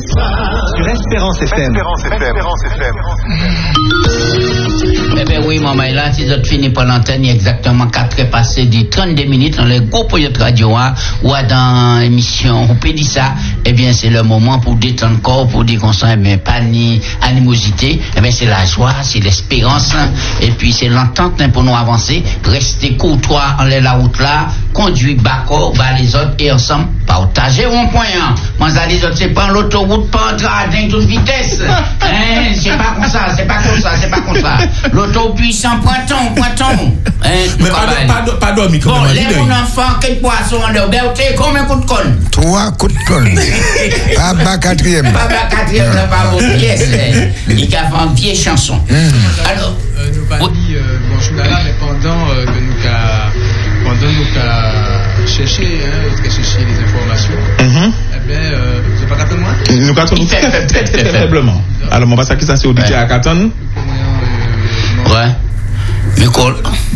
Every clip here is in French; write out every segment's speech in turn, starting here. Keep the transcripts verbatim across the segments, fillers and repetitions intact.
Sur Espérance F M. Espérance F M. Eh bien oui, maman, là, si vous fini pour l'antenne, il y a exactement quatre heures passées de trente-deux minutes dans le groupe de radio, ou dans l'émission, on peut dire ça, eh bien c'est le moment pour détendre le corps, pour dire qu'on sent, eh bien, pas ni animosité, eh bien c'est la joie, c'est l'espérance, et puis c'est l'entente pour nous avancer, rester courtois en la route là, conduire bas-corps, bas les autres, et ensemble, partager un point. Moi, ça les autres, c'est pas l'autoroute, pas un gradin, toute vitesse. Hein, c'est pas comme ça, c'est pas comme ça, c'est pas comme ça. L'auto puissant, pointon, pointon. Hein, mais pas, pas, pas dormi comme bon, les mon enfant, quel poisson en dehors, combien de coups de conne? Trois coups de conne. Pas bas quatrième. Pas bas quatrième, là, pas vos pièces. Il y a fait une vieille chanson. Alors, euh, nous pas dit, euh, bon, je suis là, mais pendant euh, que nous qu'a, pendant nous qu'a cherché, hein, qu'a cherché les informations, mm-hmm. eh bien, euh, vous n'avez pas capté moi? Nous qu'a trouvé très, très, très, très faiblement. Alors, mon passe qui ça, c'est auditeur à Caton? Ouais. Mais quoi?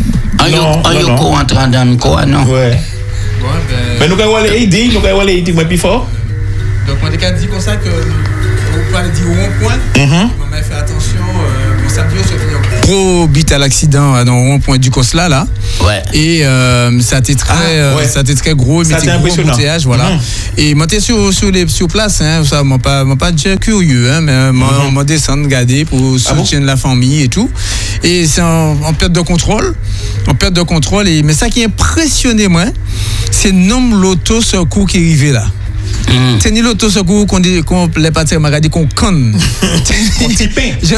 Un yoko entrant dans le corps, non? Ouais. Bon, ben. Mais nous avons les idées, nous avons les idées, mais plus fort. Donc, on a dit comme ça que vous pouvez dire au rond-point. On m'a fait attention, mon samedi, on se fait gros bit à l'accident dans le rond-point du Cosla, là. Ouais. Et euh, ça a été très, ah, ouais. euh, ça a été très gros, mais c'était gros embouteillage, voilà. Mm-hmm. Et moi, j'étais sur, sur, les, sur place, hein, ça m'a pas, m'a pas déjà curieux, hein, mais moi, mm-hmm. on m'a descendu regarder pour soutenir ah bon? La famille et tout. Et c'est en, en perte de contrôle, en perte de contrôle. Et, mais ça qui impressionnait moi, c'est le nombre l'auto secours qui est arrivé là. Mm. C'est ni l'auto secours qu'on dit qu'on les partis m'a dit qu'on conne. On tipé. Je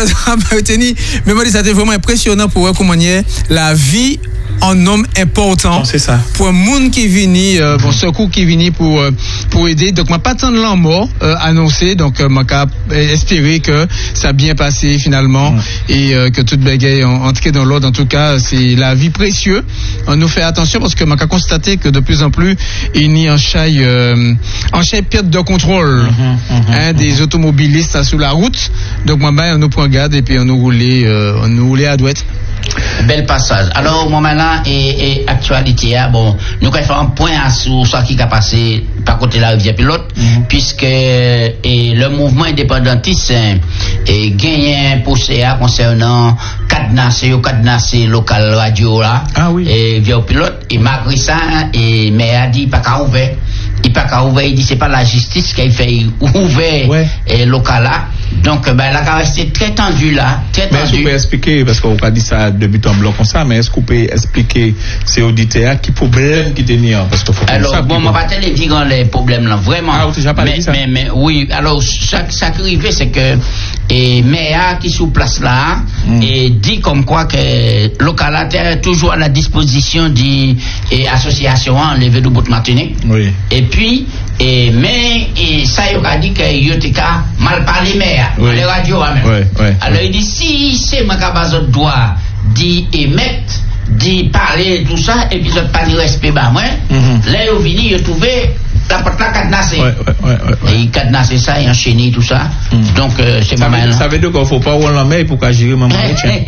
mais moi ça c'était vraiment impressionnant pour voir comment y est la vie un homme important. Oh, c'est ça. Pour un monde qui vient, euh, pour secours qui vient pour euh, pour aider. Donc moi pas tant de l'en mort euh, annoncé, donc euh, moi cap espérer que ça a bien passé finalement mm. et euh, que toute bagaille en tout cas dans l'ordre. En tout cas, c'est la vie précieuse. On nous fait attention parce que moi a constaté que de plus en plus il y a un chaille euh, un chaille perte de contrôle mm-hmm, mm-hmm, hein, mm-hmm. des automobilistes sur la route. Donc moi ben on nous prend garde et puis on nous roulait euh, on nous roulait à droite. Bel passage. Alors, moi maintenant, et, et actualité, hein, bon, nous allons faire un point sur ce qui a passé par côté de la rivière pilote, mm-hmm. puisque et, le mouvement indépendantiste et gagné un procès concernant cadenassé ou cadenassé local radio là, ah, oui. et via pilote, et malgré ça, et mais a dit pas qu'à ouvert. Il pas qu'à ouvert, il dit c'est pas la justice qui a fait ouvert ouais. et local là. Donc ben la a resté très tendu là, très mais tendu. Est-ce que vous pouvez expliquer parce qu'on a dit ça depuis un bloc comme ça, mais est-ce que vous pouvez expliquer ces auditeurs qui problème qui tenaient parce que faut alors bon, moi pas tellement dire les problèmes là vraiment. Ah, vous déjà parlé mais, de ça. mais mais oui, alors ça ça qui arrive c'est que et maire qui sous place là mm. et dit comme quoi que local est toujours à la disposition de l'association enlevé de bout Martinique. Oui. Et puis et mais et ça il a dit que yotika mal parlé maire oui. les radios même. Oui, oui, alors oui. il dit si c'est ma capacité droit d'y émettre d'y parler tout ça et puis je pas de respect bah moi mm-hmm. là au vini il trouvé la porte là cadenassée. Ouais, ouais, ouais, ouais. Et il cadenassé ça et enchaîné tout ça. Mm. Donc euh, c'est pas mal. Ça veut dire qu'il faut pas rouler la mer pour qu'à gérer maman.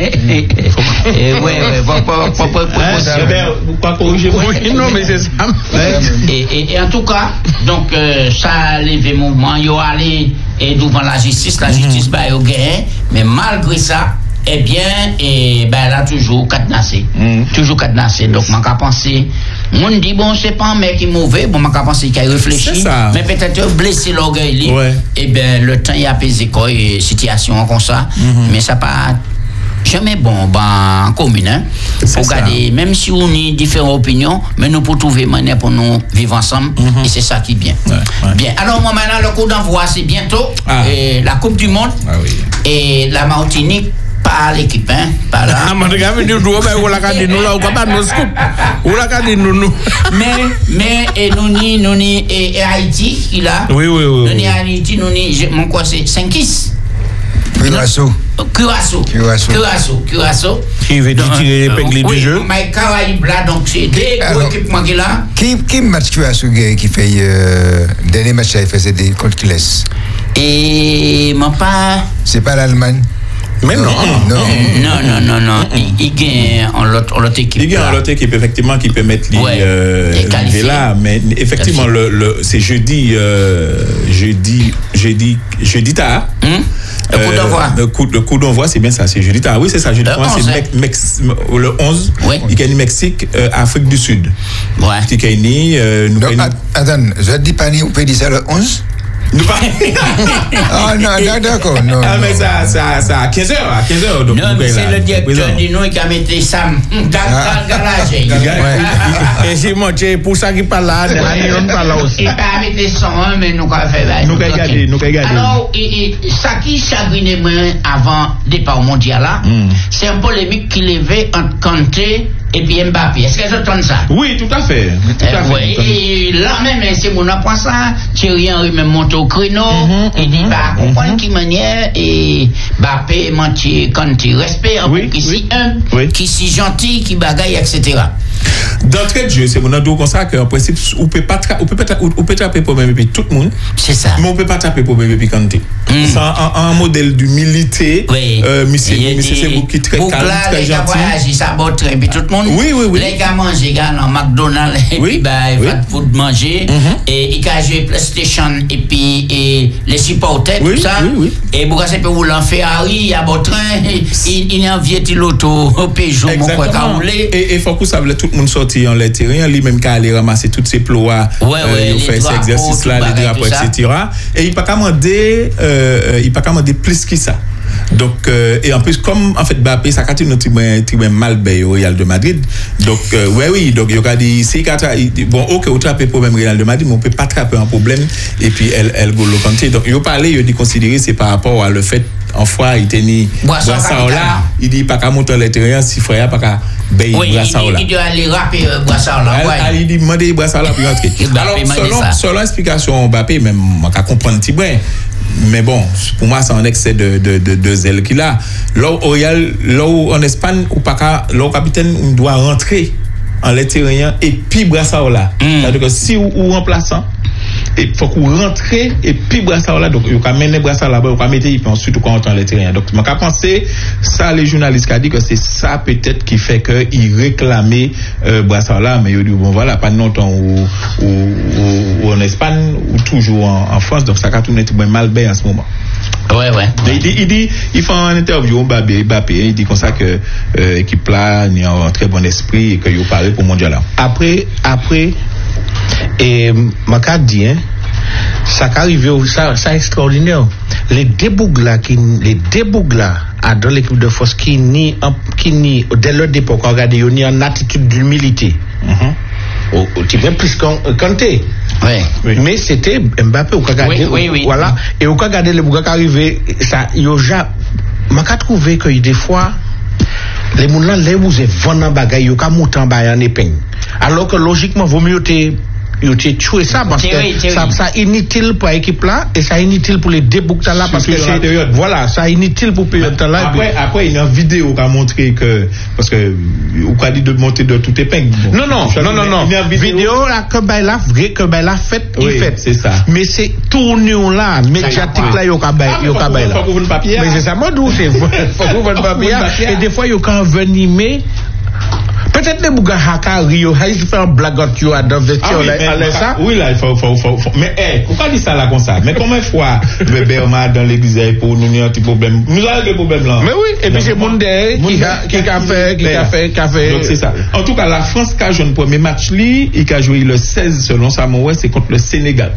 Et ouais ouais, pas pas pas pas vous pas corriger moi. Non mais c'est ça. Et et en tout cas, donc euh, ça levé mouvement, yo aller et devant la justice, la justice bah yo gain, mais malgré ça eh bien, et ben là toujours cadenassé, mm. toujours cadenassé. Donc, man ka penser, on dit bon c'est pas un mec qui est mauvais, bon man ka penser qu'il a réfléchi, mais peut-être blessé l'orgueil. Ouais. Et ben le temps il a apaisé quoi, et situation comme ça, mm-hmm. mais ça pas jamais bon ben en commune. Hein. Pour regarder, même si on a différentes opinions, mais nous pour trouver manière pour nous vivre ensemble, mm-hmm. et c'est ça qui est bien. Ouais, ouais. Bien. Alors moi maintenant le coup d'envoi c'est bientôt, ah. et la Coupe du Monde, ah, oui. et la Martinique. Pas l'équipe, hein, pas là. Ah, mais regarde, nous nous, on l'a gardé nous là, on va pas nous scoop. On l'a gardé nous nous. Mais, mais, et nous ni, nous ni, et Haïti, qui là. Oui, oui, oui. Nous ni Haïti, nous ni, mon quoi c'est cinq kiss. Curaçao. Curaçao. Curaçao. Curaçao. Curaçao. Qui veut dire tirer l'épingle du jeu. Mais Caraïbes là, donc c'est des gros équipements qui là. Qui, qui match Curaçao qui fait, euh, dernier match, il fait c'est contre qui laisse. Et, mon pas. C'est pas l'Allemagne. Mais non, non. Non, non, non, non. Il, il gagne en l'autre, en l'autre équipe. Il gagne en l'autre équipe, effectivement, qui peut mettre les, Ouais. euh, Les qualifiés. là. Mais effectivement, le, le, c'est jeudi, euh, jeudi, jeudi, jeudi tard. Hum? Le coup d'envoi. Le coup, le coup d'envoi, c'est bien ça, c'est jeudi tard. Oui, c'est ça, jeudi Le tard. C'est onze, Mex- Mex- le onze. Oui. Il gagne Mexique, euh, Afrique du Sud. Ouais. Qui gagne, euh, nous Donc, gagne- att- attends, je dis pas ni, on peut dire ça le onze? nous pas- Ah non, non, d'accord, non. Ah, non. mais ça, ça, ça, à quinze heures, à quinze heures. donc, Non, nous mais gagne c'est là. le directeur Présent. du nom qui a mis Sam dans dans le garage. Et c'est moi, c'est pour ça qu'il parle là, on ne parle là aussi. Il pas mis son, mais nous avons fait. Nous avons gardé, nous avons gardé. Alors, et, et, ça qui chagrinait moi avant le départ mondial là, Mm. c'est une polémique qui levait entre Kanté et puis Mbappé. Est-ce que j'entends ça? Oui, tout à fait. Tout à Euh, fait. ouais, tout à fait. et là même, c'est mon apprend ça. Thierry Henry même monte au créneau. Mhm, Il dit, mhm, bah, mhm. comprendre qui manière et Mbappé, Mantier, Kanté, respect, en Oui, qui oui. si humble, Oui. qui si gentil, qui bagaille, et cetera. D'entrée de jeu, c'est mon ado comme ça qu'en principe, on peut pas tra- on peut pas tra- on peut taper pour même tout le monde, C'est ça. mais on peut pas taper pour même Kanté. Mm. C'est un, un, un modèle d'humilité. Oui. Euh, monsieur, Il y a monsieur des- c'est beaucoup qui très Bouc calme, là, très les gars gentil. voyagent, ça botte, et puis tout le monde. Oui, oui, oui. Les gars mangent, les gars dans McDonald's, et Oui, puis bah, ils oui. font food manger, Mhm. et ils ont joué PlayStation, et puis et les supporters, Oui, tout ça. oui, oui. Et Bouga, c'est pour rouler en Ferrari, il y a beau train, il il y a un vieux l'auto au Peugeot, mon quoi, qu'à rouler. Et il faut que ça veut tout le monde sortir en les terrains, lui-même qu'à aller ramasser toutes ces plois, Ouais, ouais, il les fait cet drapeaux, exercice-là, tout les bagage, drapeaux, tout ça. et cetera. Et il pas commander, euh, il pas commander plus que ça. Donc, euh, et en plus, comme en fait, Mbappé, ça continue notre très mal ben, au Real de Madrid. Donc, euh, ouais, oui, donc il y a dit, c'est bon, ok, on trappe le problème Real de Madrid, mais on peut pas trapper un problème. Et puis, elle, elle, Golo Kanté. Donc, il a parlé, il a dit considérer, c'est par rapport à le fait, en fois, il tenait Boisson Boisson là, capitale. il dit, pas qu'à monter les terrains, si frère, pas qu'à bailler Oui, Boisson là. il, il doit aller rapper euh, Boissard là. Elle, ouais. elle dit, demandez Boisson là pour rentrer. Mbappé Alors, m'a dit selon, ça. selon l'explication Mbappé, même, on peut comprendre un petit peu. Mais bon, pour moi, c'est un excès de, de, de, de zèle qu'il a. Là, au Real, là où en Espagne, ou pas qu'à, là, au capitaine, on doit rentrer en letterien et puis Brassard là. Mm. C'est-à-dire que si ou, ou remplaçant, il faut qu'on rentre et puis Brassard là. Donc, il faut mener Brassard là-bas, il faut mettre, et puis ensuite, on rentre en letterien. Donc, je pense ça, les journalistes qui dit que c'est ça peut-être qui fait qu'ils réclamaient euh, Brassard là, mais ils disent, bon voilà, pas longtemps ou, ou, ou, ou en Espagne, ou toujours en, en France, donc ça a tout net mal bien en ce moment. Ouais, ouais. Mais il dit, il dit, il fait une interview Mbappé, Mbappé, il dit comme ça que euh, équipe là, il y a un très bon esprit et qu'il parle pour le mondial là. Après, après, et ma carte dit, hein, ça qui arrive, ça, ça extraordinaire. Les débougs là, qui, les débougs là, dans l'équipe de force qui ni, qui ni, dès leur dépôt, quand on regarde, ils ont une attitude d'humilité. Mm-hmm. Au, au type plus qu'en Kanté. Ouais. Oui. Mais c'était Mbappé ou Kagade. Oui, oui, oui. Voilà. Et au Kagade, les bougas qui arrivaient, ça, il y a déjà, m'a trouvé que des fois, les gens là, les vous êtes vendant bagaille, ils ont monté en bas en épingle. Alors que logiquement, vaut mieux te, ils ont tué ça parce Thierry, que Thierry. ça, ça inutile pour l'équipe là et ça inutile pour les déboucs là parce que Surtout dans la c'est, période. voilà, ça inutile pour période là. Après, après, il y a une vidéo qui a montré que, parce que, ou qu'a dit de monter de toute épingle. Bon. Non, non, non, non, non. Il y a une vidéo. Vidéo là, que ben là, vrai, que ben là, fait, il Oui, fait. c'est ça. Mais c'est tournion là, médiatique là, yo ka ben, Ah, yo faut ka qu'on- ben là. faut qu'on ouvre le papier, Mais hein. c'est ça, moi, d'où c'est, faut qu'on ouvre le papier. Faut qu'on ouvre le papier. Et des fois, yo ka venimer. Peut-être les bougas haka rio, ils font un blagote yo à dans Ah vestiaire oui, là, mais, allez ça. oui, là, il faut, faut, faut, faut. Mais, eh, pourquoi dit ça là comme ça? Mais combien de fois, bébé, on m'a dans l'église pour nous, il y a un petit problème. Nous avons des problèmes là. Mais oui, et puis c'est monde derrière qui a, qui a fait, qui a fait, qui a fait. Donc c'est ça. En tout cas, la France qui a joué le premier match, lui, il a joué le seize, selon Samuel, c'est contre le Sénégal.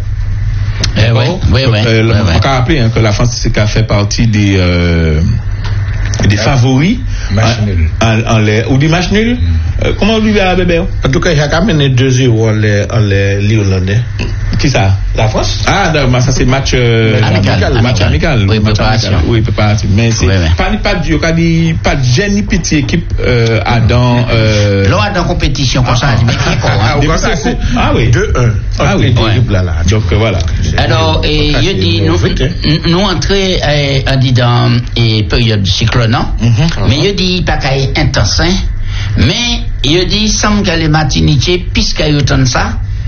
Eh ouais, ouais, ouais. Euh, ouais, on ouais. peut rappeler hein, que la France c'est qu'a fait partie des euh, des favoris Match en- nul. en, en les, ou des matchs nuls. Euh, comment on lui a bébé? En tout cas, il a quand même deux zéro en les, en les, les Hollandais. Qui ça? La France? Ah, non, mais ça c'est match euh, Amical, match amical. amical. Oui, match préparation. amical. Oui, préparation. Mais c'est Oui, oui. pas pas du pas dit pas de génie petit équipe euh, à dans euh, Là, dans compétition, comme ça, Ah, je me dis quoi, hein. Des Au petits contraire, coups. Ah oui. deux un. Ah oui. Ouais. Là, là. Donc euh, voilà. Alors, et, Ça, je c'est dis, nous, vite, hein. nous entrés, euh, on dit dans une période cyclonante, mais je dis pas qu'il est intense, hein. Mais je dis, semble que les matinités, puisqu'il y a autant de ça,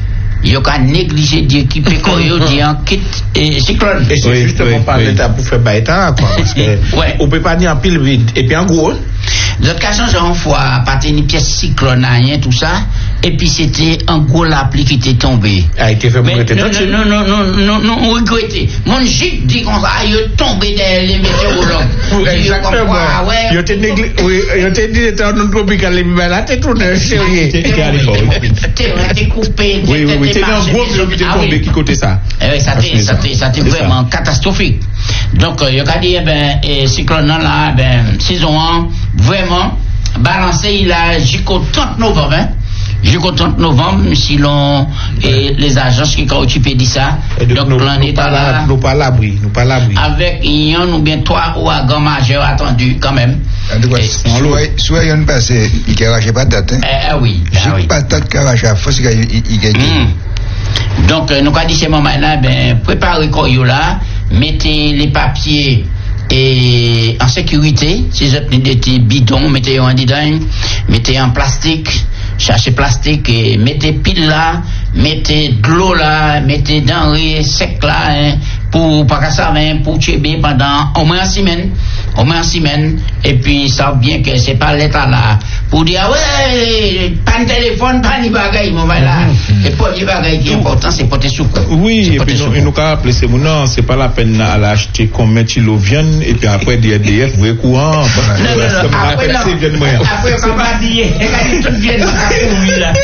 il y a négligé d'équiper quoi, il dit en kit et cyclone. Et c'est Oui, justement oui, pas oui. l'état pour faire baïta, quoi. Parce que Ouais. on peut pas dire en pile vide. Et puis en gros, D'autres cas, j'en fois, pas une pièce cyclone, rien, tout ça. Et puis c'était un gros la pluie qui était tombé. a été fait pour Mais être non, tranquille. non, non, non, non, non, on regrettait. Mon gîte dit qu'on a tombé derrière les météorologues. Oui, Dit, exactement. comme quoi, ouais, Il était négli... Oui, il était dit que c'était non tropical, mais là, t'es tout sérieux. T'es à l'école. T'es t'es coupé. Oui, oui, oui. T'es dans un gros marché. qui t'est Ah oui. tombé, qui côté ça? Eh oui, ça t'est, ça t'est, ça t'est C'est ça. vraiment catastrophique. Donc, euh, il y a dit, eh ben, et cyclone là, eh ben, saison un, vraiment, balancé, il a jusqu'au trente novembre, hein. Jusqu'au trente novembre, si l'on, et les agences qui ont occupé de ça, Et donc, donc, nous, l'on nous est pas là, là, nous pas à l'abri, nous pas à l'abri. avec, il y a ou bien trois ouragans majeurs attendus, quand même. En tout cas, Et- soit- soit il y a une passée, il ne arrache pas de date. Eh, eh oui, eh J'ai oui. pas de date qui arrache à force, il gagne. Hmm. Donc, euh, nous avons dit ce moment-là, ben, préparez quoi là, mettez les papiers et en sécurité, si vous avez des petits bidons, mettez en dedans, mettez en plastique, cherchez plastique et mettez pile là, mettez de l'eau là, mettez denrées sec là, hein, pour pas qu'à ça, hein, pour tuer pendant au moins une semaine, au moins une semaine, et puis ça bien que c'est pas l'état là, pour dire ouais, pas de téléphone, pas de bagaille, mon là, le premier bagaille qui est important, c'est porter secours. Oui, C'est et porter puis nous, secours. et nous avons appelé ces non, c'est pas la peine à l'acheter combien de kilos viennent, et puis après, des D F, vrai courant. Non, non, non, après, non. C'est bien moyen. Après, on va dire, regardez tout bien dans la cour, là.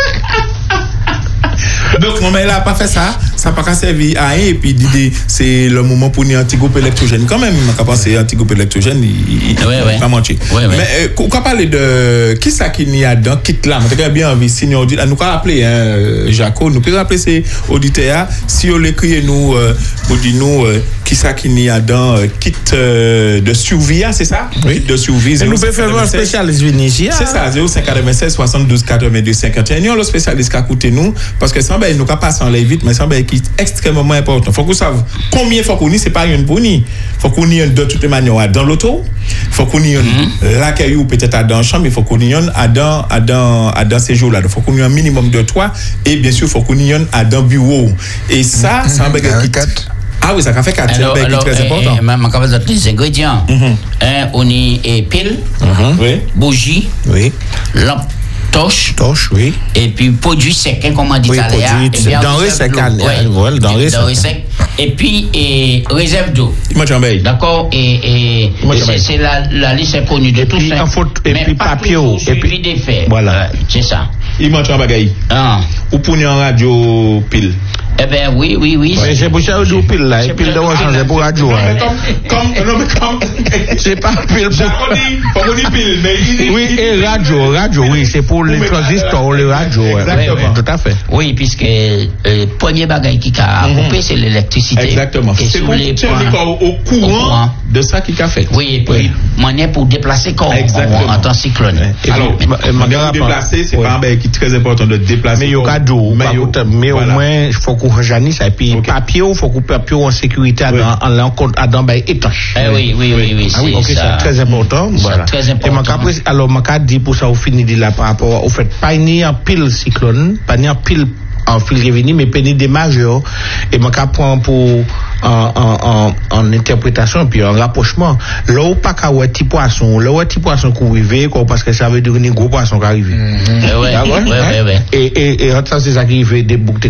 Donc, mon mère, là, pas fait ça. Ça n'a pas qu'à servir à rien. Et puis, l'idée, c'est le moment pour une antigroupe électrogène. Quand même, on a pensé antigroupe électrogène, il il- Ouais, il ouais. va mentir. Ouais, ouais. Mais, euh, on va parler de qui ça qui n'y a dans kit là. On a bien envie, si nous, nous avons appelé, hein, Jaco, nous pouvons appeler ces auditeurs, si on l'écrit, nous, euh, pour dire nous, euh, qui ça qui n'y a dans euh, kit euh, de survie, hein, c'est ça? Oui. Kit de survie. Et nous zéro cinq pouvons faire un quatre-vingt-seize. spécialiste Vinicius. C'est ça, zéro cinq quatre-vingt-seize soixante-douze quatre-vingt-deux cinquante et un. Nous, le spécialiste qui a coûté nous, parce que ça, ben, nous pas passer en live vite, mais ça, ben, qui est extrêmement important. Faut qu'on sache combien faut qu'on y, c'est pas une pour ni. Faut qu'on y de toutes les manières dans l'auto. Faut qu'on y là qu'il ou peut-être à dans chambre, il faut qu'on y à dans, à dans, à dans ces jours-là. Donc, faut qu'on y un minimum de trois. Et bien sûr, faut qu'on y à dans bureau. Et ça, c'est un bagage qui quatre. ah oui, ça fait quatre. C'est un Alors, bagage alors, qui est très eh, important. eh, maman, quand vous avez les ingrédients, hein, on y est pile, Oui. bougie, Oui. lampe torche, Torche, oui. et puis produit sec, hein, comme on dit Oui, tout à l'heure. produit Et bien, denrées réserve sec, d'eau. hein, Ouais. voilà, denrées Denrées sec. sec. Et puis, et, réserve d'eau. Moi, j'en vais. D'accord, et, et, Moi, et je c'est, vais. c'est la, la liste connue de Et tout puis, ça. en faute- et Mais puis pas papier, toujours et puis- suivi des faits. Voilà. Ouais, c'est ça. Il manque un bagage. Ah. Ou pour une radio pile. Eh ben oui, oui, oui. Ouais, c'est pour ça que je pile là. Et C'est pile de pour ça rechange, que- c'est pour radio. Non, mais hein. comme, comme, non, mais comme, C'est pas pile J'ai pour. dit, faut qu'on y pile, mais il Oui, et radio, radio, oui, c'est pour les mais- transistors, les radios. ouais. Exactement. Tout à fait. Oui, puisque le euh, premier bagage qui a coupé, c'est l'électricité. Exactement. Et C'est sur pour les tenir points. au, au Au courant courant. de ça qui a fait. Oui, et puis, moyen pour déplacer corps Exactement. en, en temps cyclone. Et Alors, puis, ma- mais, ma- mais ma- déplacer, c'est ouais. pas un bail qui est très important de déplacer. Mais il y a cadeau, mais, par yo- contre, mais au voilà. moins, il faut qu'on rejaunisse. Et puis, Ok. papier, il faut qu'on papier en sécurité à Oui. dans, en l'encontre, à dans, ben, étanche. Eh oui, oui, oui, oui, Ah oui, c'est ok, ça. c'est très important. C'est Voilà. très important. Et ma caprice, alors, ma carte dit pour ça, au fini de là, par rapport au fait, pas ni en pile cyclone, pas ni en pile en fil revenu, mais pas ni des majeurs. Et ma carte prend pour, en, en, en, en interprétation, puis en rapprochement. Là où pas qu'à ouais, petit poisson, là où petit poisson qui arrive, quoi, parce que ça veut dire un gros poisson qui arrive. Eh ouais, Ah ouais, ouais, hein? ouais, ouais. Et, et, et, en ça, c'est ça qui fait des boucles,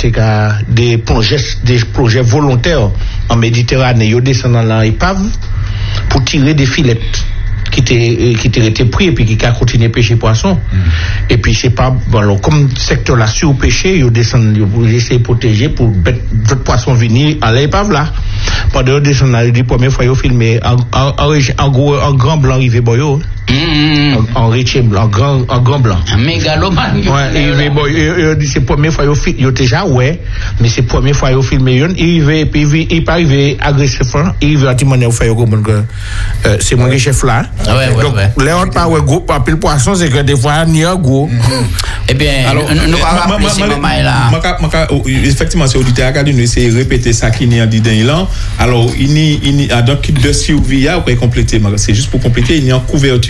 des projets, des projets volontaires en Méditerranée. Ils descendent dans l'épave pour tirer des filets qui étaient, qui étaient été pris et puis qui a continué à pêcher poisson. Et puis, c'est pas, bon, alors, comme secteur là, sur-pêché, ils descendent, ils essaient de protéger pour d'autres poissons venir à l'épave là. Pendant qu'ils descendent, la première fois, ils ont filmé en, en, en, en gros, en grand blanc, arrivé, boyo. Hum, hum. En, en riche blanc, en grand, en grand blanc. Un mégalomane. Ouais, et, mais bon, il dit c'est la première fois qu'il a déjà, ouais, mais c'est la première fois qu'il a filmé, il va, puis il n'est pas arrivé agressif, il va à la manière faire comprendre que c'est mon chef là. Ouais, ouais, donc, ouais. les autres pas, ouais, gros, pas pile poisson, c'est que des fois, il y a un gros. Eh bien, Alors, nous nous euh, allons ma- rappeler ma- ces ma- moments-là. ma- ma- ma- oh, effectivement, c'est auditeur qui a dit essayer de répéter ça qui n'est en dit dans l'an. Alors, il n'y a donc kit de survie, vous pouvez compléter, c'est juste pour compléter, il y a une couverture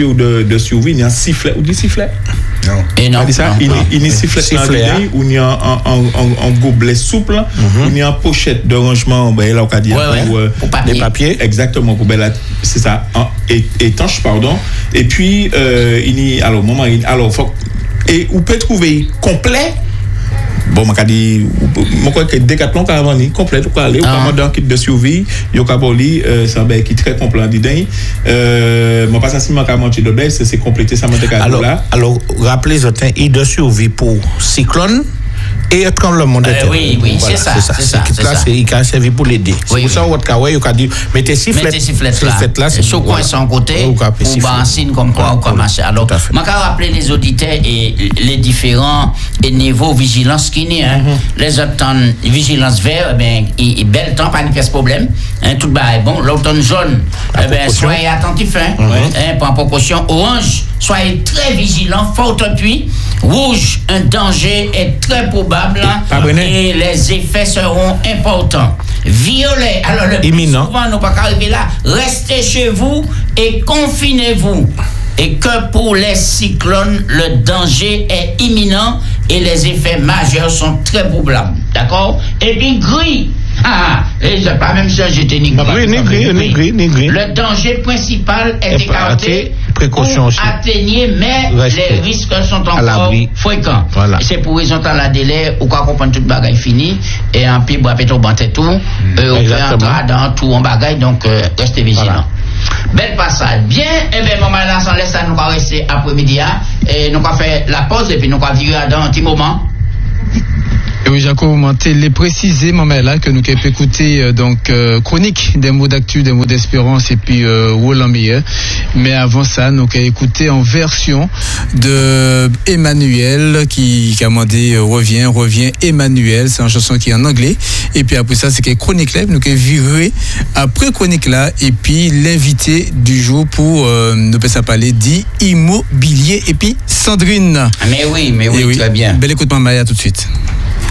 ou de, de survie, il y a un sifflet. Ou dit sifflet? Non. Et non. On dit ça, non, il, non. il y a un sifflet dans le nez, ou il y a un, un, un, un gobelet souple, mm-hmm. ou il y a une pochette de rangement, ben, là, on va dire, Ouais, ouais. pour, euh, Pour papier. Les papiers. exactement, pour ben, là, c'est ça, un, é- étanche, pardon. Et puis, euh, il y a, alors, moment, il, alors, faut, et on peut trouver complet. Bon, je dis, je crois que Decathlon qui a vendu complet, tu peux aller, ou Ah. commander un kit de survie, il y a un boli, c'est un bail qui est très complet en dedans. Euh, moi, pas ça, si je vais mentir de bail, c'est compléter ça, monter Alors, là. alors rappelez-vous, il de survie pour cyclone et un tremblement de Euh, terre. oui, oui, c'est ça, c'est ça, Cette c'est équipe-là, ça. c'est- il a servi pour l'aider. C'est Oui, pour ça, oui. votre cas, ouais, il a dit, mettez sifflet. Mettez sifflet là. là, c'est Sous coin son côté, Ou cap- ou sifflet. bas en signe comme quoi, Voilà, ou comme voilà. ça. Alors, Tout à fait. je vais rappeler les auditeurs et les différents et niveaux de vigilance qu'il y a. Hein. Les autres temps, vigilance vert, eh ben, il, il bel temps, pas de problème. Hein, tout bas est bon. L'automne jaune, À eh ben, précaution. soyez attentifs. Hein. Hein, prends précaution. Orange, soyez très vigilants, fort appui. Rouge, un danger est très probable. hein, pas brûlé. et les effets seront importants. Violet, alors le plus Imminent. souvent, nous pas arriver là, restez chez vous et confinez-vous. Et que pour les cyclones, le danger est imminent et les effets majeurs sont très probables. D'accord? Et puis gris. Ah, et c'est pas même ça, j'étais ni gris. Oui, ni gris, ni gris, ni gris. Le danger principal est Et écarté. précaution ou aussi. atteigné, mais Restez les risques sont à encore l'abri. fréquents. Voilà. C'est pour raison dans la délai, ou quoi comprendre toute bagaille finie, et en pile, bois, pétro, banté tout, euh, on peut Exactement. entrer dans tout en bagaille, donc, euh, restez vigilants. Bel passage. Bien, et bien, maman, là, sans laisser, nous allons rester après-midi, hein, et nous allons faire la pause, et puis nous allons virer dans un petit moment. Et oui, Jacob, vous les préciser, maman, là, que nous avons écouté, euh, donc, euh, chronique des mots d'actu, des mots d'espérance, et puis, euh, Roland Meyer. Mais avant ça, nous avons écouté en version de Emmanuel, qui, qui a demandé, euh, reviens, reviens, Emmanuel. C'est une chanson qui est en anglais. Et puis après ça, c'est que chronique là, nous avons viré après chronique là, et puis l'invité du jour pour, euh, nous peut ça parler d'immobilier, et puis Sandrine. Mais oui, mais oui, Et très bien. Belle écoute, maman, à tout de suite.